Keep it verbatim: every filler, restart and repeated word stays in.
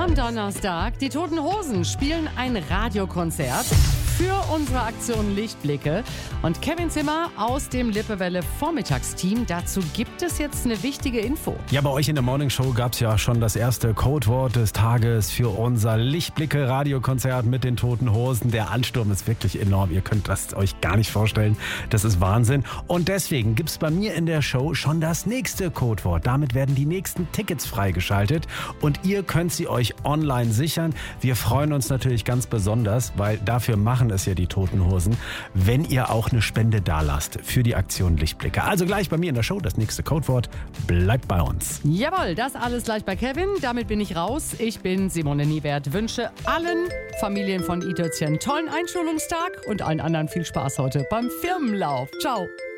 Am Donnerstag, die Toten Hosen spielen ein Radiokonzert für unsere Aktion Lichtblicke. Und Kevin Zimmer aus dem Lippewelle Vormittagsteam, dazu gibt es jetzt eine wichtige Info. Ja, bei euch in der Morning Show gab es ja schon das erste Codewort des Tages für unser Lichtblicke Radiokonzert mit den Toten Hosen. Der Ansturm ist wirklich enorm. Ihr könnt das euch gar nicht vorstellen. Das ist Wahnsinn. Und deswegen gibt es bei mir in der Show schon das nächste Codewort. Damit werden die nächsten Tickets freigeschaltet und ihr könnt sie euch online sichern. Wir freuen uns natürlich ganz besonders, weil dafür machen es ja die Toten Hosen, wenn ihr auch eine Spende dalasst für die Aktion Lichtblicke. Also gleich bei mir in der Show das nächste Codewort. Bleibt bei uns. Jawohl, das alles gleich bei Kevin. Damit bin ich raus. Ich bin Simone Niewert. Wünsche allen Familien von Itötzchen tollen Einschulungstag und allen anderen viel Spaß heute beim Firmenlauf. Ciao.